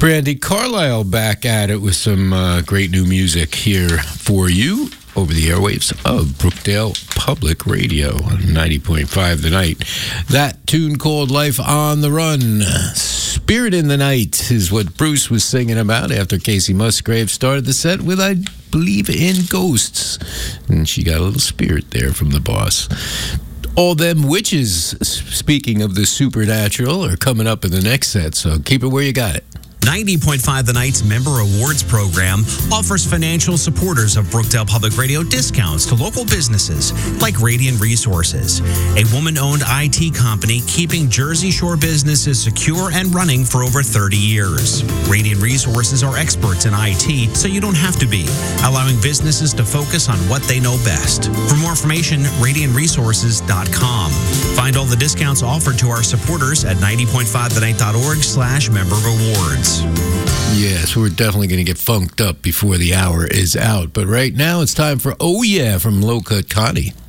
Brandi Carlile back at it with some great new music here for you over the airwaves of Brookdale Public Radio on 90.5 The Night. That tune called Life on the Run. Spirit in the Night is what Bruce was singing about after Casey Musgrave started the set with I Believe in Ghosts. And she got a little spirit there from the boss. All them witches, speaking of the supernatural, are coming up in the next set, so keep it where you got it. 90.5 The Night's Member Awards program offers financial supporters of Brookdale Public Radio discounts to local businesses like Radiant Resources, a woman-owned IT company keeping Jersey Shore businesses secure and running for over 30 years. Radiant Resources are experts in IT, so you don't have to be, allowing businesses to focus on what they know best. For more information, radiantresources.com. Find all the discounts offered to our supporters at 90.5thennight.org/member-awards. Yes, we're definitely going to get funked up before the hour is out. But right now, it's time for Oh Yeah from Low Cut Connie.